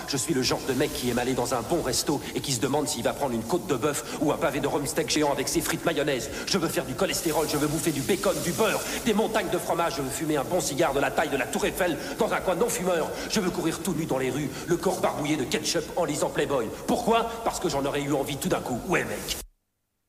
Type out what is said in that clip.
Je suis le genre de mec qui aime aller dans un bon resto et qui se demande s'il va prendre une côte de bœuf ou un pavé de rhum steak géant avec ses frites mayonnaise. Je veux faire du cholestérol, je veux bouffer du bacon, du beurre, des montagnes de fromage. Je veux fumer un bon cigare de la taille de la Tour Eiffel dans un coin non-fumeur. Je veux courir tout nu dans les rues, le corps barbouillé de ketchup en lisant Playboy. Pourquoi? Parce que j'en aurais eu envie tout d'un coup. Ouais, mec.